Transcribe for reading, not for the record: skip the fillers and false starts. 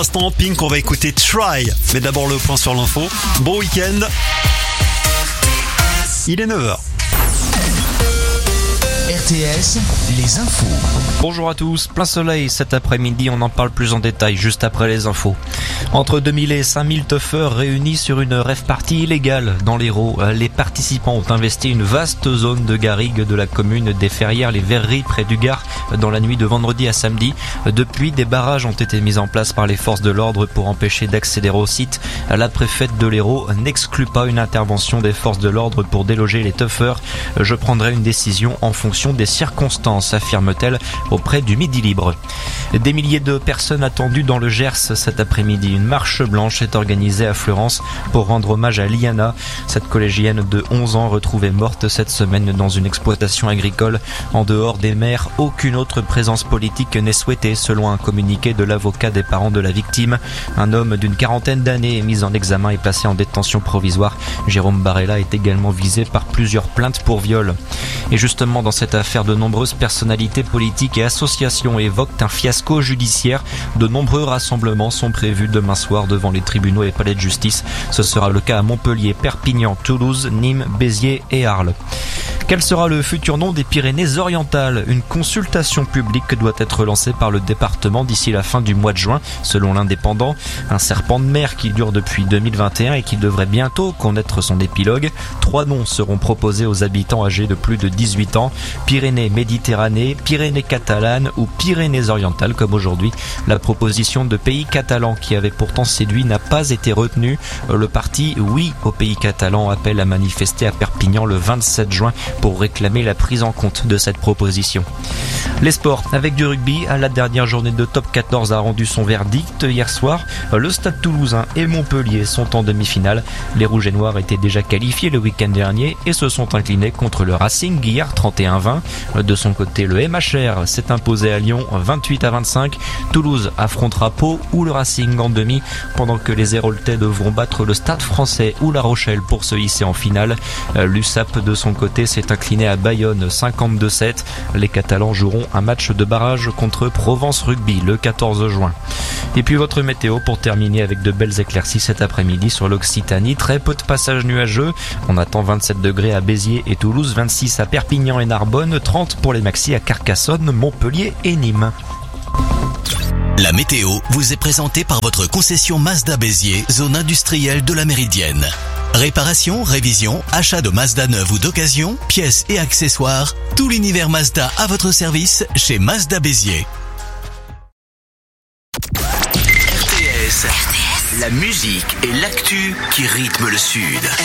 Instant Pink, on va écouter Try. Mais d'abord le point sur l'info. Bon week-end. Il est 9h. RTS, les infos. Bonjour à tous, plein soleil cet après-midi, on en parle plus en détail juste après les infos. Entre 2000 et 5000 teufeurs réunis sur une rave party illégale dans l'Hérault. Les participants ont investi une vaste zone de garrigue de la commune des Ferrières-les-Verreries près du Gard dans la nuit de vendredi à samedi. Depuis, des barrages ont été mis en place par les forces de l'ordre pour empêcher d'accéder au site. La préfète de l'Hérault n'exclut pas une intervention des forces de l'ordre pour déloger les teufeurs. Je prendrai une décision en fonction des circonstances, affirme-t-elle auprès du Midi Libre. Des milliers de personnes attendues dans le Gers cet après-midi. Une marche blanche est organisée à Fleurance pour rendre hommage à Liana, cette collégienne de 11 ans retrouvée morte cette semaine dans une exploitation agricole. En dehors des maires, aucune autre présence politique n'est souhaitée, selon un communiqué de l'avocat des parents de la victime. Un homme d'une quarantaine d'années est mis en examen et placé en détention provisoire. Jérôme Barella est également visé par plusieurs plaintes pour viol. Et justement, dans cette affaire, de nombreuses personnalités politiques et associations évoquent un fiasco judiciaire. De nombreux rassemblements sont prévus demain soir devant les tribunaux et palais de justice. Ce sera le cas à Montpellier, Perpignan, Toulouse, Nîmes, Béziers et Arles. Quel sera le futur nom des Pyrénées-Orientales ? Une consultation publique doit être lancée par le département d'ici la fin du mois de juin, selon l'Indépendant. Un serpent de mer qui dure depuis 2021 et qui devrait bientôt connaître son épilogue. 3 noms seront proposés aux habitants âgés de plus de 18 ans. Pyrénées-Méditerranée, Pyrénées-Catalanes ou Pyrénées-Orientales comme aujourd'hui. La proposition de Pays Catalan qui avait pourtant séduit n'a pas été retenue. Le parti Oui au Pays Catalan appelle à manifester à Perpignan le 27 juin pour réclamer la prise en compte de cette proposition. Les sports, avec du rugby, la dernière journée de Top 14 a rendu son verdict hier soir. Le Stade Toulousain et Montpellier sont en demi-finale. Les Rouges et Noirs étaient déjà qualifiés le week-end dernier et se sont inclinés contre le Racing hier 31-20. De son côté, le MHR s'est imposé à Lyon 28-25. Toulouse affrontera Pau ou le Racing en demi, pendant que les Héraultais devront battre le Stade Français ou La Rochelle pour se hisser en finale. L'USAP de son côté s'est incliné à Bayonne 52-7. Les Catalans joueront un match de barrage contre Provence Rugby le 14 juin. Et puis votre météo pour terminer avec de belles éclaircies cet après-midi sur l'Occitanie. Très peu de passages nuageux. On attend 27 degrés à Béziers et Toulouse, 26 à Perpignan et Narbonne, 30 pour les maxis à Carcassonne, Montpellier et Nîmes. La météo vous est présentée par votre concession Mazda Béziers, zone industrielle de la Méridienne. Réparation, révision, achat de Mazda neuve ou d'occasion, pièces et accessoires, tout l'univers Mazda à votre service chez Mazda Béziers. RTS, la musique et l'actu qui rythment le Sud.